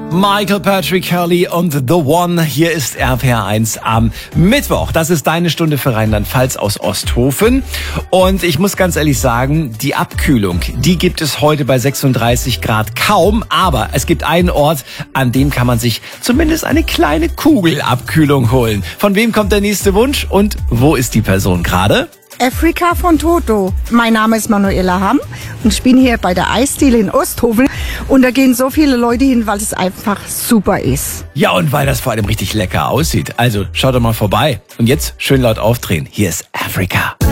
Michael Patrick Curley und The One. Hier ist RPR1 am Mittwoch. Das ist deine Stunde für Rheinland-Pfalz aus Osthofen. Und ich muss ganz ehrlich sagen, die Abkühlung, die gibt es heute bei 36 Grad kaum. Aber es gibt einen Ort, an dem kann man sich zumindest eine kleine Kugelabkühlung holen. Von wem kommt der nächste Wunsch und wo ist die Person gerade? Afrika von Toto. Mein Name ist Manuela Hamm und ich bin hier bei der Eisdiele in Osthofen. Und da gehen so viele Leute hin, weil es einfach super ist. Ja, und weil das vor allem richtig lecker aussieht. Also schaut doch mal vorbei. Und jetzt schön laut aufdrehen. Hier ist Afrika.